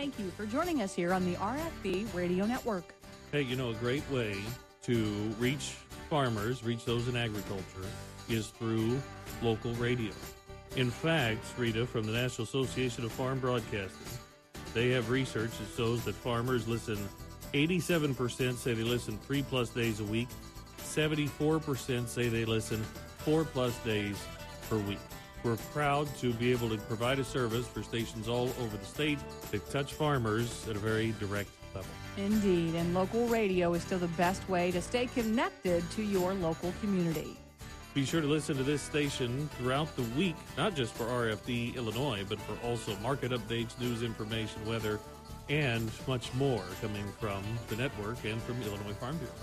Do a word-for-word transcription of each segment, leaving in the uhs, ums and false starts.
thank you for joining us here on the R F B Radio Network. Hey, you know, a great way to reach farmers, reach those in agriculture, is through local radio. In fact, Rita, from the National Association of Farm Broadcasting, they have research that shows that farmers listen, eighty-seven percent say they listen three-plus days a week, seventy-four percent say they listen four-plus days per week. We're proud to be able to provide a service for stations all over the state that touch farmers at a very direct level. Indeed, and local radio is still the best way to stay connected to your local community. Be sure to listen to this station throughout the week, not just for R F D Illinois, but for also market updates, news information, weather, and much more coming from the network and from Illinois Farm Bureau.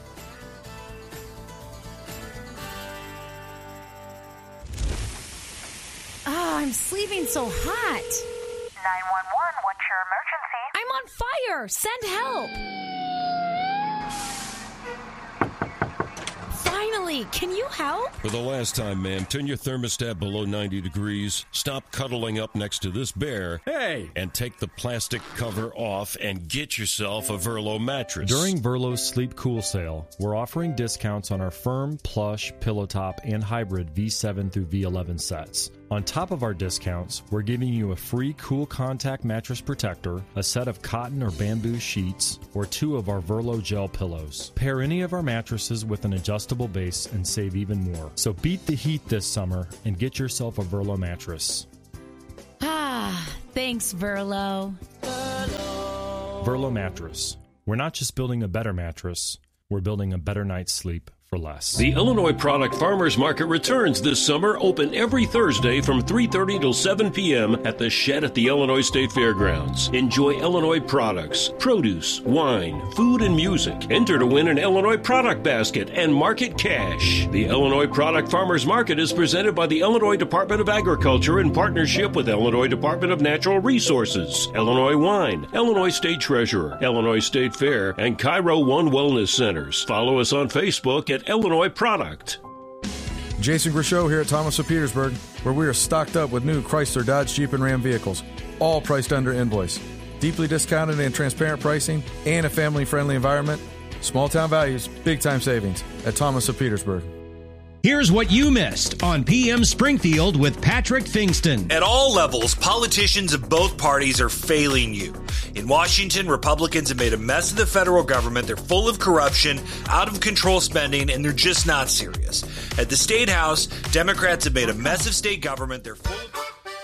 Oh, I'm sleeping so hot. nine one one, what's your emergency? I'm on fire. Send help. Finally, can you help? For the last time, ma'am, turn your thermostat below ninety degrees, stop cuddling up next to this bear, hey, and take the plastic cover off and get yourself a Verlo mattress. During Verlo's Sleep Cool sale, we're offering discounts on our firm, plush, pillow top, and hybrid V seven through V eleven sets. On top of our discounts, we're giving you a free Cool Contact mattress protector, a set of cotton or bamboo sheets, or two of our Verlo gel pillows. Pair any of our mattresses with an adjustable base and save even more. So beat the heat this summer and get yourself a Verlo mattress. Ah, thanks, Verlo. Verlo. Verlo mattress. We're not just building a better mattress, we're building a better night's sleep for less. The Illinois Product Farmers Market returns this summer, open every Thursday from three thirty till seven p.m. at the Shed at the Illinois State Fairgrounds. Enjoy Illinois products, produce, wine, food, and music. Enter to win an Illinois product basket and market cash. The Illinois Product Farmers Market is presented by the Illinois Department of Agriculture in partnership with Illinois Department of Natural Resources, Illinois Wine, Illinois State Treasurer, Illinois State Fair, and Cairo One Wellness Centers. Follow us on Facebook at Illinois Product. Jason Grishow here at Thomas of Petersburg, where we are stocked up with new Chrysler, Dodge, Jeep, and Ram vehicles, all priced under invoice. Deeply discounted and transparent pricing, and a family-friendly environment. Small town values, big time savings at Thomas of Petersburg. Here's what you missed on P M Springfield with Patrick Fingston. At all levels, politicians of both parties are failing you. In Washington, Republicans have made a mess of the federal government. They're full of corruption, out of control spending, and they're just not serious. At the State House, Democrats have made a mess of state government. They're full of...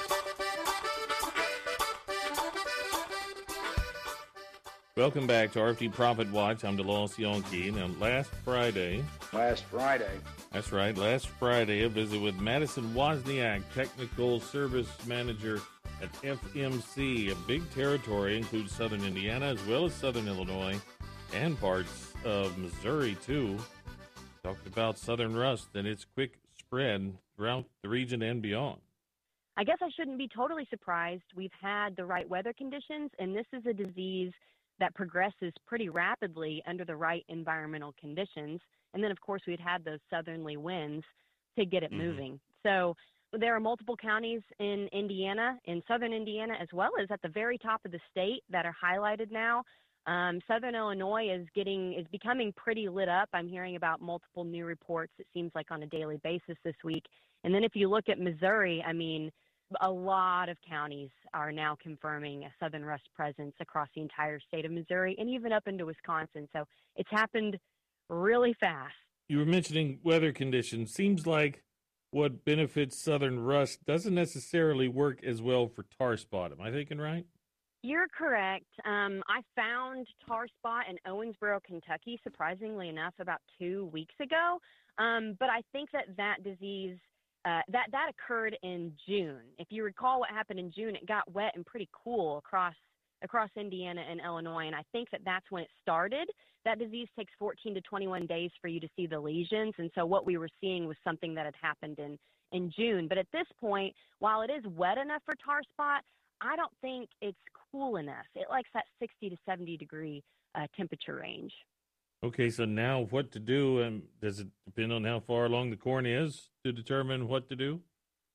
Welcome back to R F D Profit Watch. I'm DeLawrence Yonke. Now, last Friday... Last Friday. That's right. Last Friday, a visit with Madison Wozniak, Technical Service Manager at F M C. A big territory includes southern Indiana as well as southern Illinois and parts of Missouri, too. Talked about southern rust and its quick spread throughout the region and beyond. I guess I shouldn't be totally surprised. We've had the right weather conditions, and this is a disease that progresses pretty rapidly under the right environmental conditions. And then, of course, we'd had those southerly winds to get it mm-hmm. moving. So there are multiple counties in Indiana, in southern Indiana, as well as at the very top of the state that are highlighted now. Um, southern Illinois is getting is becoming pretty lit up. I'm hearing about multiple new reports, it seems like, on a daily basis this week. And then if you look at Missouri, I mean, a lot of counties are now confirming a southern rust presence across the entire state of Missouri and even up into Wisconsin. So it's happened really fast. You were mentioning weather conditions. Seems like what benefits southern rust doesn't necessarily work as well for tar spot. Am I thinking right? You're correct. Um, I found tar spot in Owensboro, Kentucky, surprisingly enough, about two weeks ago. Um, but I think that that disease, uh, that, that occurred in June. If you recall what happened in June, it got wet and pretty cool across across Indiana and Illinois, and I think that that's when it started. That disease takes fourteen to twenty-one days for you to see the lesions, and so what we were seeing was something that had happened in, in June. But at this point, while it is wet enough for tar spot, I don't think it's cool enough. It likes that sixty to seventy degree uh, temperature range. Okay, so now what to do, and does it depend on how far along the corn is to determine what to do?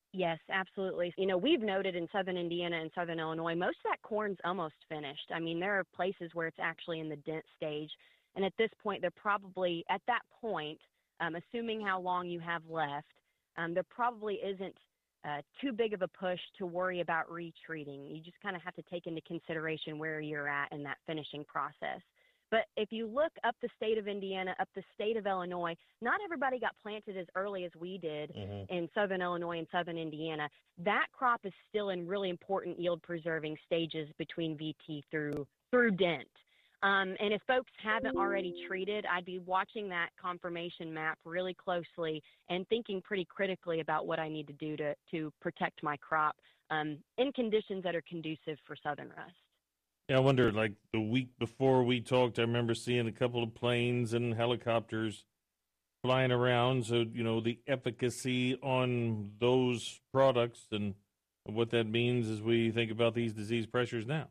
Yes, absolutely. You know, we've noted in southern Indiana and southern Illinois, most of that corn's almost finished. I mean, there are places where it's actually in the dent stage. And at this point, they're probably, at that point, um, assuming how long you have left, um, there probably isn't uh, too big of a push to worry about retreating. You just kind of have to take into consideration where you're at in that finishing process. But if you look up the state of Indiana, up the state of Illinois, not everybody got planted as early as we did mm-hmm. in southern Illinois and southern Indiana. That crop is still in really important yield-preserving stages between V T through through dent. Um, and if folks haven't already treated, I'd be watching that confirmation map really closely and thinking pretty critically about what I need to do to, to protect my crop um, in conditions that are conducive for southern rust. Yeah, I wonder, like the week before we talked, I remember seeing a couple of planes and helicopters flying around. So, you know, the efficacy on those products and what that means as we think about these disease pressures now.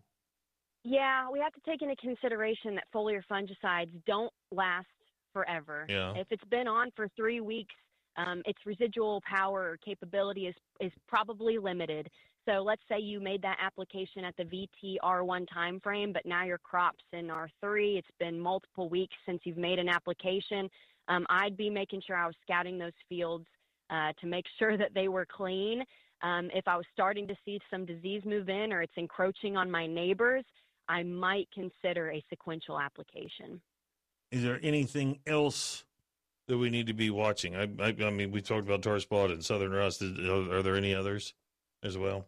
Yeah, we have to take into consideration that foliar fungicides don't last forever. Yeah. If it's been on for three weeks, um, its residual power or capability is, is probably limited. So let's say you made that application at the V T R one time frame, but now your crop's in R three. It's been multiple weeks since you've made an application. Um, I'd be making sure I was scouting those fields uh, to make sure that they were clean. Um, if I was starting to see some disease move in or it's encroaching on my neighbors, I might consider a sequential application. Is there anything else that we need to be watching? I, I, I mean, we talked about tar spot and southern rust. Are, are there any others as well?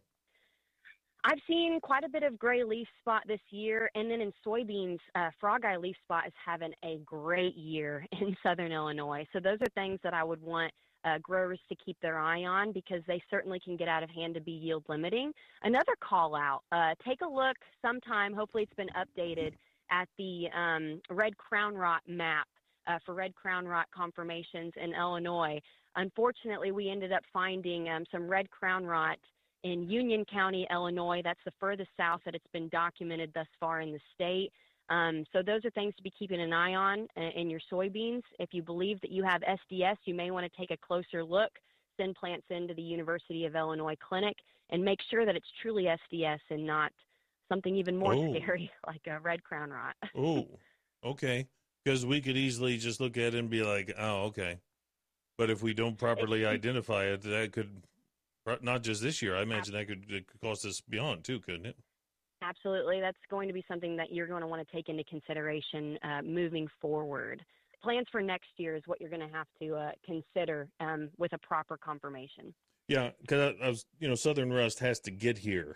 I've seen quite a bit of gray leaf spot this year, and then in soybeans, uh, frog eye leaf spot is having a great year in southern Illinois. So those are things that I would want uh, growers to keep their eye on because they certainly can get out of hand to be yield limiting. Another call out, uh, take a look sometime, hopefully it's been updated, at the um, red crown rot map uh, for red crown rot conformations in Illinois. Unfortunately, we ended up finding um, some red crown rot in Union County, Illinois. That's the furthest south that it's been documented thus far in the state. Um, so those are things to be keeping an eye on uh, in your soybeans. If you believe that you have S D S, you may want to take a closer look, send plants into the University of Illinois clinic, and make sure that it's truly S D S and not something even more oh. scary like a red crown rot. Oh, okay. Because we could easily just look at it and be like, oh, okay. But if we don't properly identify it, that could, not just this year, I imagine that could, it could cost us beyond too, couldn't it? Absolutely. That's going to be something that you're going to want to take into consideration uh, moving forward. Plans for next year is what you're going to have to uh, consider um, with a proper confirmation. Yeah, because I, I was, you know, southern rust has to get here.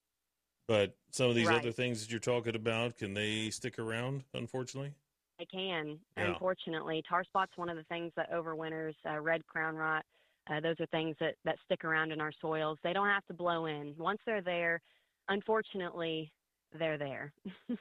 But some of these right. other things that you're talking about, can they stick around, unfortunately? They can, yeah. unfortunately. Tar spot's one of the things that overwinters, uh, red crown rot. Uh, those are things that, that stick around in our soils. They don't have to blow in. Once they're there, unfortunately, they're there.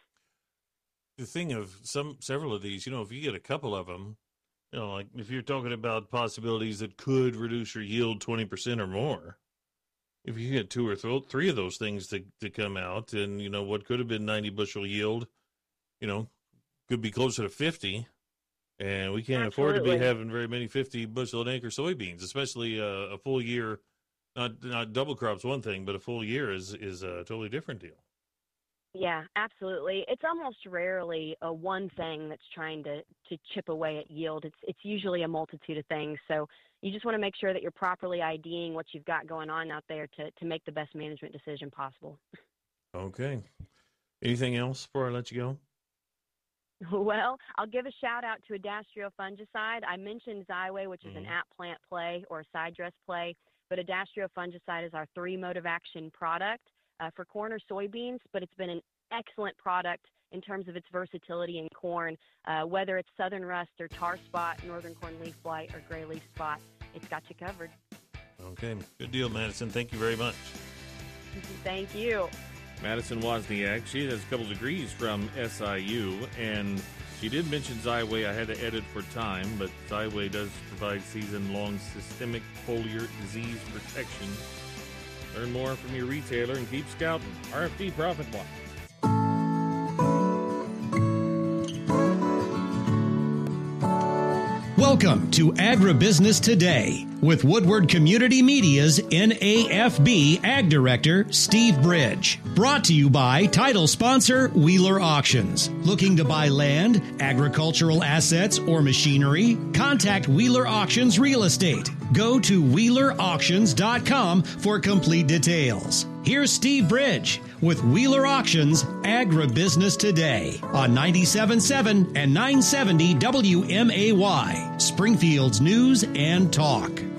The thing of some several of these, you know, if you get a couple of them, you know, like if you're talking about possibilities that could reduce your yield twenty percent or more, if you get two or th- three of those things to, to come out, and, you know, what could have been ninety bushel yield, you know, could be closer to fifty. And we can't Absolutely. afford to be having very many fifty bushel an acre soybeans, especially uh, a full year. Not not double crops one thing, but a full year is is a totally different deal. Yeah, absolutely. It's almost rarely a one thing that's trying to, to chip away at yield. It's it's usually a multitude of things. So you just want to make sure that you're properly IDing what you've got going on out there to, to make the best management decision possible. Okay. Anything else before I let you go? Well, I'll give a shout out to Adastrio fungicide. I mentioned Xyway, which is mm-hmm. an at-plant play or a side dress play, but Adastrio fungicide is our three mode of action product uh, for corn or soybeans, but it's been an excellent product in terms of its versatility in corn, uh, whether it's southern rust or tar spot, northern corn leaf blight, or gray leaf spot. It's got you covered. Okay, good deal, Madison. Thank you very much. Thank you. Madison Wozniak, she has a couple degrees from S I U, and she did mention Xyway. I had to edit for time, but Xyway does provide season-long systemic foliar disease protection. Learn more from your retailer and keep scouting. R F D Profit Block. Welcome to Agribusiness Today. with Woodward Community Media's N A F B Ag Director, Steve Bridge. Brought to you by title sponsor Wheeler Auctions. Looking to buy land, agricultural assets, or machinery? Contact Wheeler Auctions Real Estate. Go to wheeler auctions dot com for complete details. Here's Steve Bridge with Wheeler Auctions Agribusiness Today on ninety-seven point seven and nine seventy W M A Y, Springfield's News and Talk.